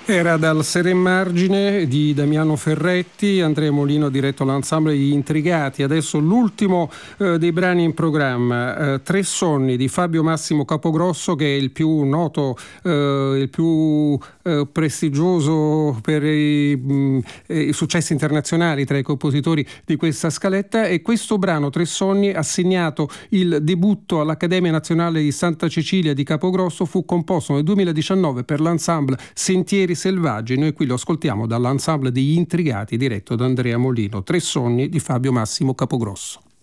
Era dal Seremmargine di Damiano Ferretti. Andrea Molino ha diretto l'ensemble Gli Intrigati. Adesso l'ultimo dei brani in programma, Tre Sonni di Fabio Massimo Capogrosso, che è il più noto, il più prestigioso per i successi internazionali tra i compositori di questa scaletta, e questo brano Tre Sonni, assegnato il debutto all'Accademia Nazionale di Santa Cecilia di Capogrosso, fu composto nel 2019 per l'ensemble Sentieri Selvaggi. Noi qui lo ascoltiamo dall'ensemble degli Intrigati diretto da Andrea Molino. Tre Sonni di Fabio Massimo Capogrosso.